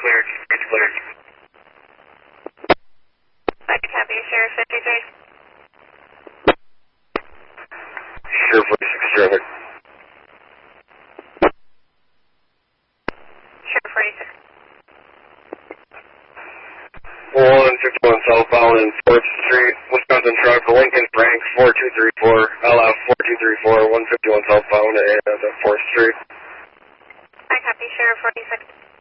cleared. Bridge cleared. I copy, Sheriff 53. Sheriff 46 traffic. Sheriff 46. 151 southbound in 4th Street, Wisconsin truck, Lincoln Frank 4234, LF 4234, 151 southbound and 4th Street. I copy, Sheriff 46.